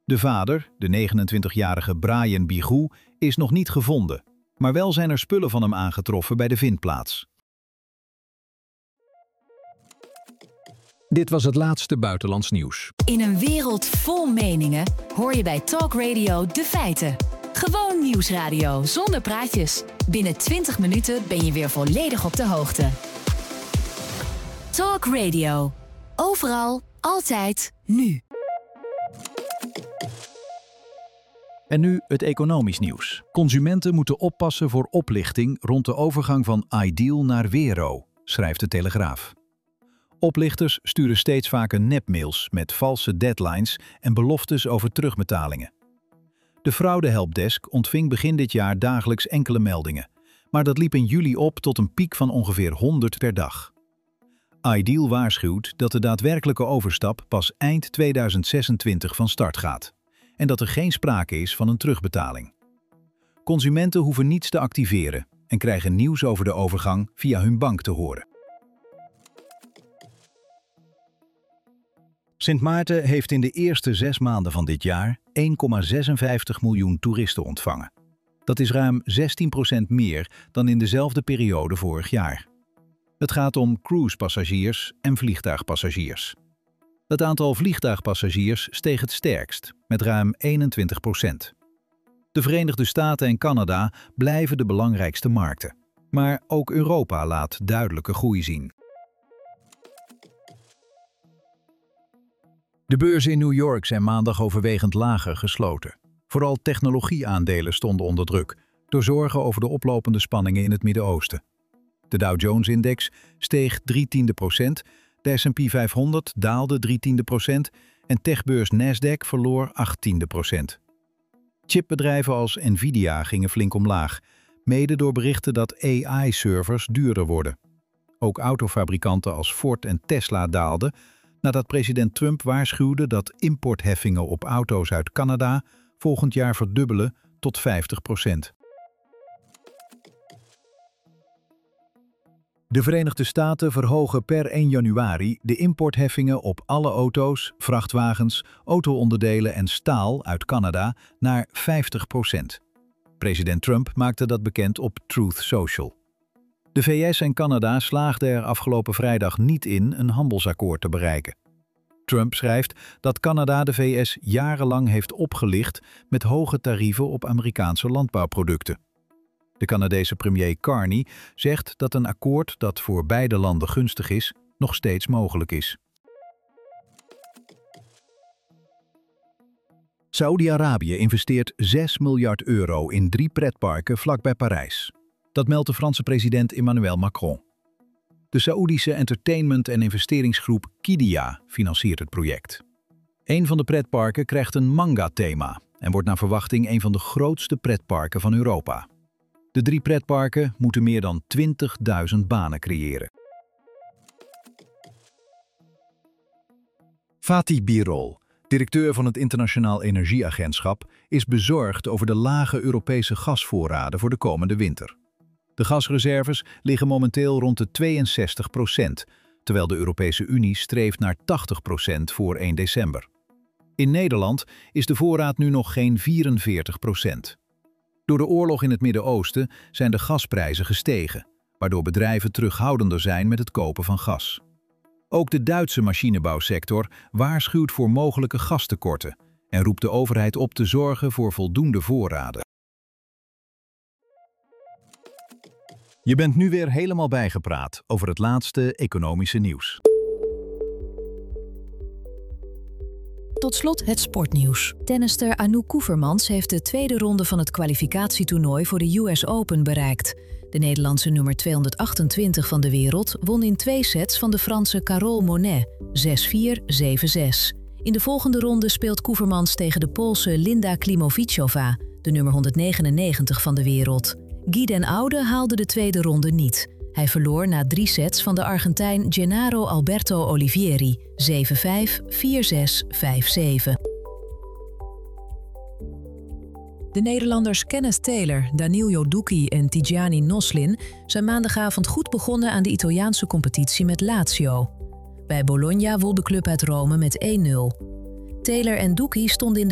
De vader, de 29-jarige Brian Bigou, is nog niet gevonden, maar wel zijn er spullen van hem aangetroffen bij de vindplaats. Dit was het laatste buitenlands nieuws. In een wereld vol meningen hoor je bij Talk Radio de feiten. Gewoon nieuwsradio zonder praatjes. Binnen 20 minuten ben je weer volledig op de hoogte. Talk Radio. Overal, altijd, nu. En nu het economisch nieuws. Consumenten moeten oppassen voor oplichting rond de overgang van Ideal naar Wero, schrijft de Telegraaf. Oplichters sturen steeds vaker nepmails met valse deadlines en beloftes over terugbetalingen. De fraudehelpdesk ontving begin dit jaar dagelijks enkele meldingen, maar dat liep in juli op tot een piek van ongeveer 100 per dag. Ideal waarschuwt dat de daadwerkelijke overstap pas eind 2026 van start gaat en dat er geen sprake is van een terugbetaling. Consumenten hoeven niets te activeren en krijgen nieuws over de overgang via hun bank te horen. Sint Maarten heeft in de eerste 6 maanden van dit jaar 1,56 miljoen toeristen ontvangen. Dat is ruim 16% meer dan in dezelfde periode vorig jaar. Het gaat om cruisepassagiers en vliegtuigpassagiers. Het aantal vliegtuigpassagiers steeg het sterkst, met ruim 21%. De Verenigde Staten en Canada blijven de belangrijkste markten. Maar ook Europa laat duidelijke groei zien. De beurzen in New York zijn maandag overwegend lager gesloten. Vooral technologieaandelen stonden onder druk, door zorgen over de oplopende spanningen in het Midden-Oosten. De Dow Jones-index steeg 0,3%, de S&P 500 daalde 0,3% en techbeurs Nasdaq verloor 0,8%. Chipbedrijven als Nvidia gingen flink omlaag, mede door berichten dat AI-servers duurder worden. Ook autofabrikanten als Ford en Tesla daalden, nadat president Trump waarschuwde dat importheffingen op auto's uit Canada volgend jaar verdubbelen tot 50%. De Verenigde Staten verhogen per 1 januari de importheffingen op alle auto's, vrachtwagens, auto-onderdelen en staal uit Canada naar 50%. President Trump maakte dat bekend op Truth Social. De VS en Canada slaagden er afgelopen vrijdag niet in een handelsakkoord te bereiken. Trump schrijft dat Canada de VS jarenlang heeft opgelicht met hoge tarieven op Amerikaanse landbouwproducten. De Canadese premier Carney zegt dat een akkoord dat voor beide landen gunstig is, nog steeds mogelijk is. Saoedi-Arabië investeert 6 miljard euro in 3 pretparken vlakbij Parijs. Dat meldt de Franse president Emmanuel Macron. De Saoedische entertainment- en investeringsgroep Qiddiya financiert het project. Een van de pretparken krijgt een manga-thema en wordt naar verwachting een van de grootste pretparken van Europa. De 3 pretparken moeten meer dan 20.000 banen creëren. Fatih Birol, directeur van het Internationaal Energieagentschap, is bezorgd over de lage Europese gasvoorraden voor de komende winter. De gasreserves liggen momenteel rond de 62%, terwijl de Europese Unie streeft naar 80% voor 1 december. In Nederland is de voorraad nu nog geen 44%. Door de oorlog in het Midden-Oosten zijn de gasprijzen gestegen, waardoor bedrijven terughoudender zijn met het kopen van gas. Ook de Duitse machinebouwsector waarschuwt voor mogelijke gastekorten en roept de overheid op te zorgen voor voldoende voorraden. Je bent nu weer helemaal bijgepraat over het laatste economische nieuws. Tot slot het sportnieuws. Tennister Anouk Koevermans heeft de tweede ronde van het kwalificatietoernooi voor de US Open bereikt. De Nederlandse nummer 228 van de wereld won in 2 sets van de Franse Carole Monet, 6-4, 7-6. In de volgende ronde speelt Koevermans tegen de Poolse Linda Klimovichova, de nummer 199 van de wereld. Guy den Oude haalde de tweede ronde niet. Hij verloor na 3 sets van de Argentijn Gennaro Alberto Olivieri, 7-5, 4-6, 5-7. De Nederlanders Kenneth Taylor, Danilo Ducchi en Tidjani Noslin zijn maandagavond goed begonnen aan de Italiaanse competitie met Lazio. Bij Bologna won de club uit Rome met 1-0. Taylor en Ducchi stonden in de